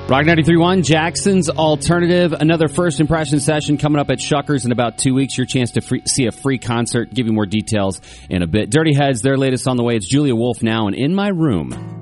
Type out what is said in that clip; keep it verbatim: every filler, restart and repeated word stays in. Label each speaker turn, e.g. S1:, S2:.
S1: Rock ninety-three point one, Jackson's Alternative. Another first impression session coming up at Shuckers in about two weeks. Your chance to free, see a free concert. Give you more details in a bit. Dirty Heads, their latest on the way. It's Julia Wolf now and In My Room.